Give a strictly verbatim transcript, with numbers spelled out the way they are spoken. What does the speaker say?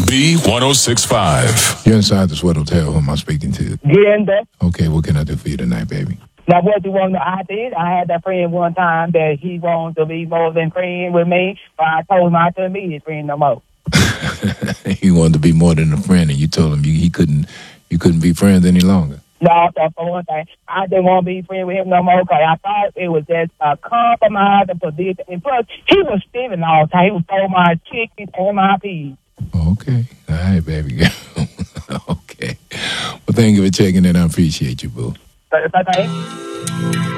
B one oh six point five. You're inside the Sweat Hotel. Who am I speaking to? Glenda. Okay, what can I do for you tonight, baby? Now, what you want to, I did, I had that friend one time that he wanted to be more than friend with me, but I told him I couldn't be his friend no more. He wanted to be more than a friend, and you told him you, he couldn't, you couldn't be friends any longer. No, that's for one thing. I didn't want to be friends with him no more because I thought it was just a compromise and position. And plus, he was stealing all the time. He was throwing my chickens and my peas. Okay. All right, baby girl. Okay. Well, thank you for checking in. I appreciate you, boo. But, but,